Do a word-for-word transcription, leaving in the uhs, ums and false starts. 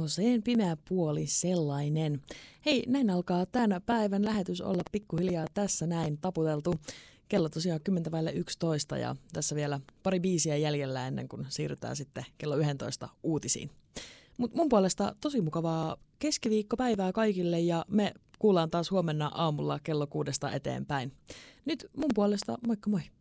Joseen pimeä puoli sellainen. Hei, näin alkaa tämän päivän lähetys olla pikkuhiljaa tässä näin taputeltu. Kello tosiaan kymmenen vaille yksitoista ja tässä vielä pari biisiä jäljellä ennen kuin siirrytään sitten kello yksitoista uutisiin. Mut mun puolesta tosi mukavaa keskiviikkopäivää kaikille ja me kuullaan taas huomenna aamulla kello kuudesta eteenpäin. Nyt mun puolesta moikka moi!